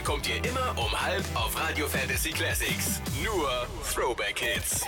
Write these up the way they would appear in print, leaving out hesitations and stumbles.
bekommt ihr immer um 12 auf Radio Fantasy Classics. Nur Throwback Hits.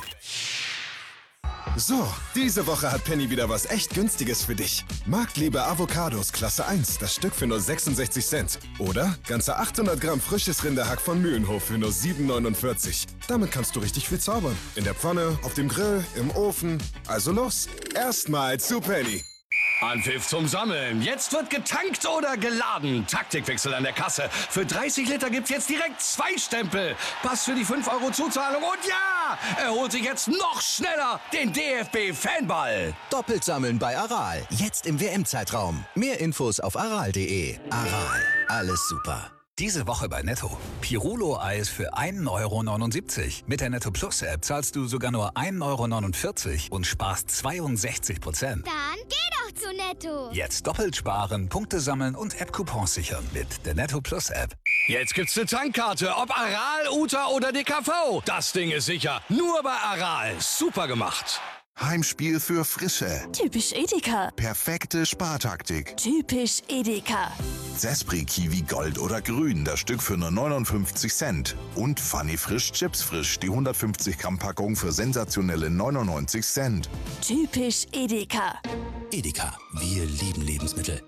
So, diese Woche hat Penny wieder was echt Günstiges für dich. Marktliebe Avocados Klasse 1, das Stück für nur 66 Cent. Oder ganze 800 Gramm frisches Rinderhack von Mühlenhof für nur 7,49. Damit kannst du richtig viel zaubern. In der Pfanne, auf dem Grill, im Ofen. Also los, erstmal zu Penny. Anpfiff zum Sammeln. Jetzt wird getankt oder geladen. Taktikwechsel an der Kasse. Für 30 Liter gibt's jetzt direkt 2 Stempel. Pass für die 5 Euro Zuzahlung. Und ja, er holt sich jetzt noch schneller den DFB-Fanball. Doppelt sammeln bei Aral. Jetzt im WM-Zeitraum. Mehr Infos auf aral.de. Aral. Alles super. Diese Woche bei Netto. Pirulo-Eis für 1,79 €. Mit der Netto Plus-App zahlst du sogar nur 1,49 € und sparst 62%. Dann geh doch zu Netto. Jetzt doppelt sparen, Punkte sammeln und App-Coupons sichern mit der Netto Plus-App. Jetzt gibt's eine Tankkarte. Ob Aral, Uta oder DKV. Das Ding ist sicher. Nur bei Aral. Super gemacht. Heimspiel für Frische. Typisch Edeka. Perfekte Spartaktik. Typisch Edeka. Zespri Kiwi Gold oder Grün, das Stück für nur 59 Cent. Und Funny Frisch Chips Frisch, die 150 Gramm Packung für sensationelle 99 Cent. Typisch Edeka. Edeka. Wir lieben Lebensmittel.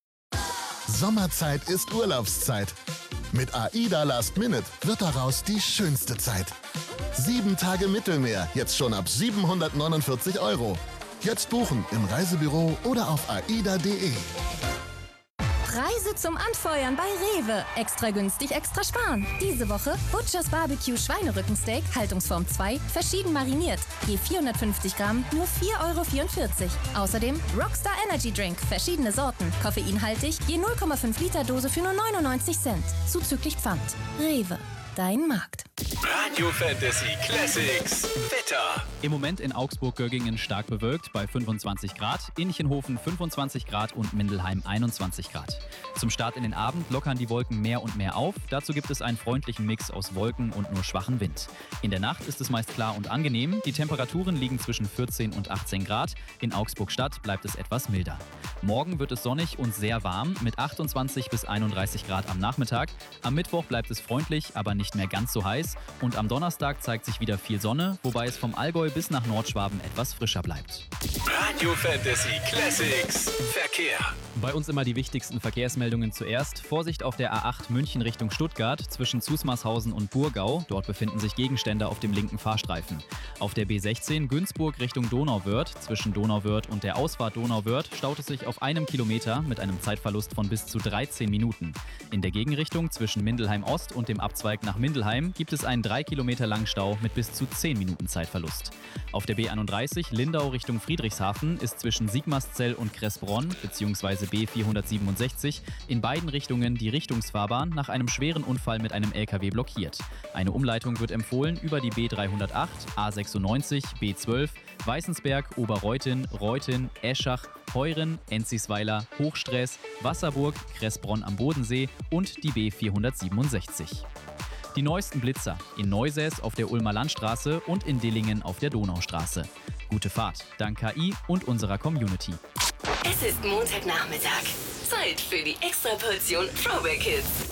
Sommerzeit ist Urlaubszeit. Mit AIDA Last Minute wird daraus die schönste Zeit. 7 Tage Mittelmeer, jetzt schon ab 749 €. Jetzt buchen im Reisebüro oder auf aida.de. Preise zum Anfeuern bei Rewe. Extra günstig, extra sparen. Diese Woche Butchers Barbecue Schweinerückensteak, Haltungsform 2, verschieden mariniert. Je 450 Gramm, nur 4,44 €. Außerdem Rockstar Energy Drink, verschiedene Sorten. Koffeinhaltig, je 0,5 Liter Dose für nur 99 Cent. Zuzüglich Pfand. Rewe, dein Markt. Radio Fantasy Classics Wetter. Im Moment in Augsburg-Göggingen stark bewölkt bei 25 Grad, Inchenhofen 25 Grad und Mindelheim 21 Grad. Zum Start in den Abend lockern die Wolken mehr und mehr auf. Dazu gibt es einen freundlichen Mix aus Wolken und nur schwachen Wind. In der Nacht ist es meist klar und angenehm. Die Temperaturen liegen zwischen 14 und 18 Grad. In Augsburg-Stadt bleibt es etwas milder. Morgen wird es sonnig und sehr warm mit 28 bis 31 Grad am Nachmittag. Am Mittwoch bleibt es freundlich, aber nicht mehr ganz so heiß. Und am Donnerstag zeigt sich wieder viel Sonne, wobei es vom Allgäu bis nach Nordschwaben etwas frischer bleibt. Radio Fantasy Classics Verkehr. Bei uns immer die wichtigsten Verkehrsmeldungen zuerst. Vorsicht auf der A8 München Richtung Stuttgart zwischen Zusmarshausen und Burgau. Dort befinden sich Gegenstände auf dem linken Fahrstreifen. Auf der B16 Günzburg Richtung Donauwörth zwischen Donauwörth und der Ausfahrt Donauwörth staut es sich auf 1 Kilometer mit einem Zeitverlust von bis zu 13 Minuten. In der Gegenrichtung zwischen Mindelheim Ost und dem Abzweig nach Mindelheim gibt es einen 3 Kilometer langen Stau mit bis zu 10 Minuten Zeitverlust. Auf der B31 Lindau Richtung Friedrichshafen ist zwischen Sigmarszell und Kressbronn bzw. B467 in beiden Richtungen die Richtungsfahrbahn nach einem schweren Unfall mit einem LKW blockiert. Eine Umleitung wird empfohlen über die B308, A96, B12, Weißensberg, Oberreuthen, Reuthen, Eschach, Heuren, Enzisweiler, Hochsträß, Wasserburg, Kressbronn am Bodensee und die B467. Die neuesten Blitzer in Neusäß auf der Ulmer Landstraße und in Dillingen auf der Donaustraße. Gute Fahrt, dank KI und unserer Community. Es ist Montagnachmittag. Zeit für die Extraportion Throwback Hits.